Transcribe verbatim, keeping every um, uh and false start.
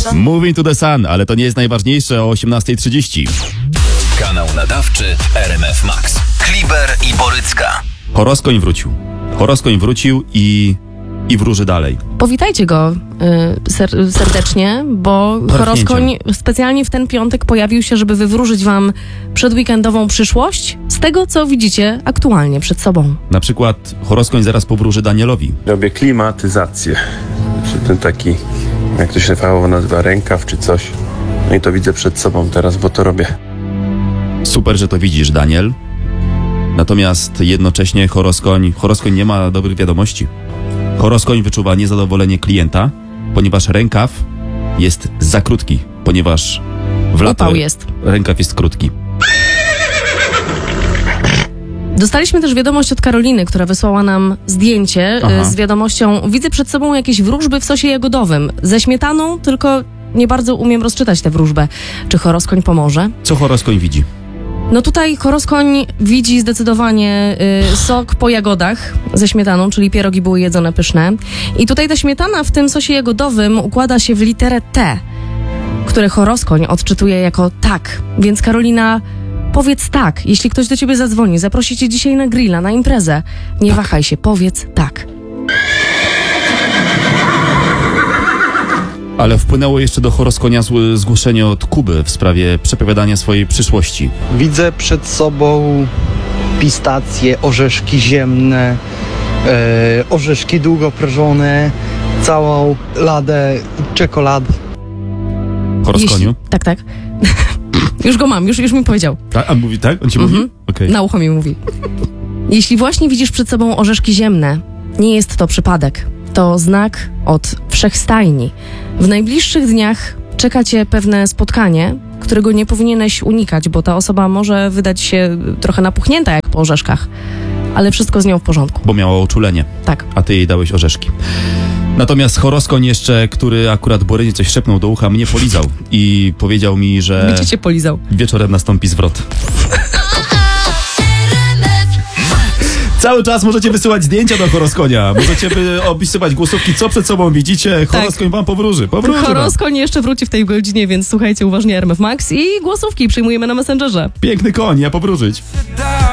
Moving to the Sun, ale to nie jest najważniejsze o osiemnasta trzydzieści. Kanał nadawczy R M F Max. Kliber i Borycka. Horoskoń wrócił. Horoskoń wrócił i, i wróży dalej. Powitajcie go y, ser, serdecznie, bo Horoskoń specjalnie w ten piątek pojawił się, żeby wywróżyć wam przedweekendową przyszłość z tego, co widzicie aktualnie przed sobą. Na przykład Horoskoń zaraz powróży Danielowi. Robię klimatyzację. Czy ten taki, jak to się fachowo nazywa, rękaw czy coś. No i to widzę przed sobą teraz, bo to robię. Super, że to widzisz, Daniel. Natomiast jednocześnie Horoskoń, Horoskoń nie ma dobrych wiadomości. Horoskoń wyczuwa niezadowolenie klienta, ponieważ rękaw jest za krótki, ponieważ w lato Upał jest. rękaw jest krótki. Dostaliśmy też wiadomość od Karoliny, która wysłała nam zdjęcie Aha. y, z wiadomością: widzę przed sobą jakieś wróżby w sosie jagodowym. Ze śmietaną, tylko nie bardzo umiem rozczytać tę wróżbę. Czy Horoskoń pomoże? Co Horoskoń widzi? No tutaj Horoskoń widzi zdecydowanie y, sok po jagodach ze śmietaną, czyli pierogi były jedzone pyszne. I tutaj ta śmietana w tym sosie jagodowym układa się w literę T, które Horoskoń odczytuje jako tak. Więc Karolina, powiedz tak. Jeśli ktoś do ciebie zadzwoni, zaprosi cię dzisiaj na grilla, na imprezę, nie Tak. wahaj się, powiedz tak. Ale wpłynęło jeszcze do Horoskonia zł- zgłoszenie od Kuby w sprawie przepowiadania swojej przyszłości. Widzę przed sobą pistacje, orzeszki ziemne, e, orzeszki długoprażone, całą ladę czekolady. Horoskoniu? Jeśli, tak, tak. Już go mam, już, już mi powiedział. Tak? A mówi tak? On ci Mhm. mówi? Okej. Na ucho mi mówi. Jeśli właśnie widzisz przed sobą orzeszki ziemne, nie jest to przypadek. To znak od wszechstajni. W najbliższych dniach czeka cię pewne spotkanie, którego nie powinieneś unikać, bo ta osoba może wydać się trochę napuchnięta jak po orzeszkach, ale wszystko z nią w porządku. Bo miała uczulenie, Tak. a ty jej dałeś orzeszki. Natomiast Horoskoń jeszcze, który akurat Borynie coś szepnął do ucha, mnie polizał i powiedział mi, że Gdzie cię polizał? wieczorem nastąpi zwrot. Cały czas możecie wysyłać zdjęcia do Horoskonia. Możecie by opisywać głosówki, co przed sobą widzicie. Horoskoń wam powróży. Powróży wam. Horoskoń jeszcze wróci w tej godzinie, więc słuchajcie uważnie R M F Max i głosówki przyjmujemy na Messengerze. Piękny koń, ja powróżyć.